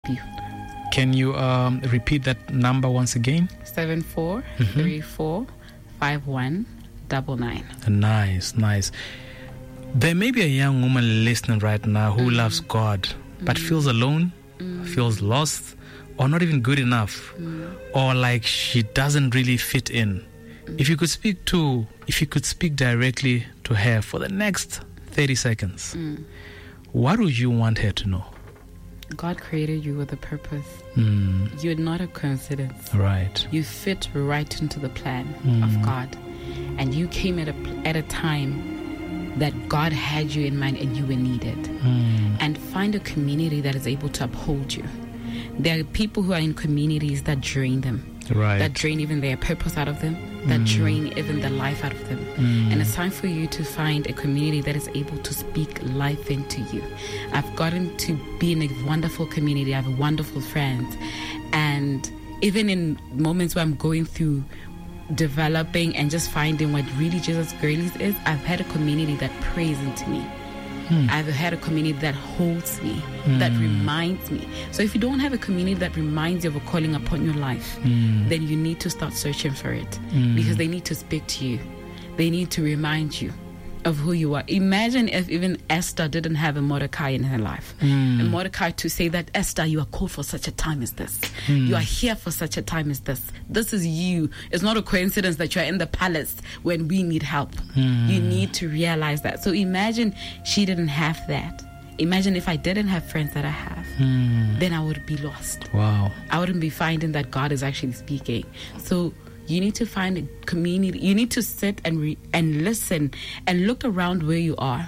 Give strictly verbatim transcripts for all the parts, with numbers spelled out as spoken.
you. Can you um, repeat that number once again? seven four three four five one nine nine. Nice, nice. There may be a young woman listening right now who mm. loves God, but mm. feels alone, mm. feels lost, or not even good enough, mm. or like she doesn't really fit in. Mm. If you could speak to, if you could speak directly to her for the next thirty seconds, mm. what would you want her to know? God created you with a purpose. Mm. You're not a coincidence. Right. You fit right into the plan Mm. of God. And you came at a, at a time that God had you in mind and you were needed. Mm. And find a community that is able to uphold you. There are people who are in communities that drain them. Right. That drain even their purpose out of them. That Mm. drain even the life out of them. Mm. And it's time for you to find a community that is able to speak life into you. I've gotten to be in a wonderful community. I have wonderful friends. And even in moments where I'm going through developing and just finding what really Jesus Girlies is, I've had a community that prays into me. Hmm. I've had a community that holds me, Mm. that reminds me. So if you don't have a community that reminds you of a calling upon your life, Mm. then you need to start searching for it Mm. because they need to speak to you. They need to remind you of who you are. Imagine if even Esther didn't have a Mordecai in her life. Mm. And Mordecai to say that, Esther, you are called for such a time as this. Mm. You are here for such a time as this. This is you. It's not a coincidence that you're in the palace when we need help. Mm. You need to realize that. So imagine she didn't have that. Imagine if I didn't have friends that I have. Mm. Then I would be lost. Wow. I wouldn't be finding that God is actually speaking. So you need to find a community. You need to sit and re- and listen and look around where you are.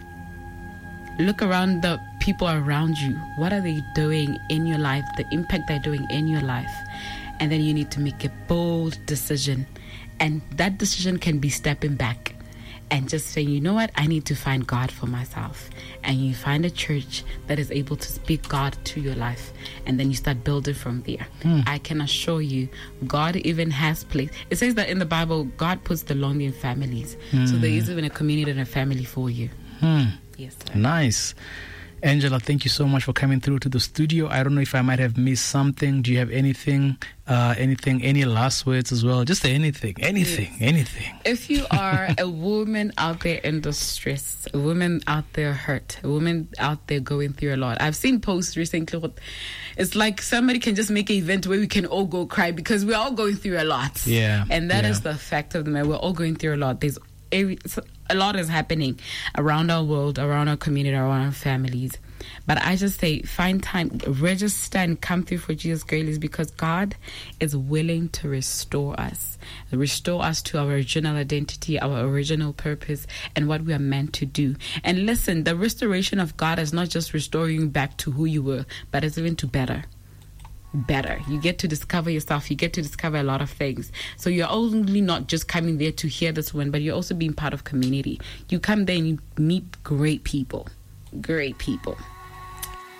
Look around the people around you. What are they doing in your life? The impact they're doing in your life. And then you need to make a bold decision. And that decision can be stepping back and just saying, you know what? I need to find God for myself. And you find a church that is able to speak God to your life. And then you start building from there. Hmm. I can assure you, God even has place. It says that in the Bible, God puts the lonely in families. Hmm. So there is even a community and a family for you. Hmm. Yes, sir. Nice. Angela, thank you so much for coming through to the studio. I don't know if I might have missed something. Do you have anything, uh, anything, any last words as well? Just anything, anything, Yes. anything. If you are a woman out there in distress, a woman out there hurt, a woman out there going through a lot. I've seen posts recently. It's like somebody can just make an event where we can all go cry because we're all going through a lot. Yeah. And that yeah. is the fact of the matter. We're all going through a lot. There's a, a lot is happening around our world, around our community, around our families. But I just say, find time, register and come through for Jesus Girlies because God is willing to restore us, restore us to our original identity, our original purpose, and what we are meant to do. And listen, the restoration of God is not just restoring you back to who you were, but it's even to better. Better. You get to discover yourself. You get to discover a lot of things. So you're only not just coming there to hear this one, but you're also being part of community. You come there and you meet great people. Great people.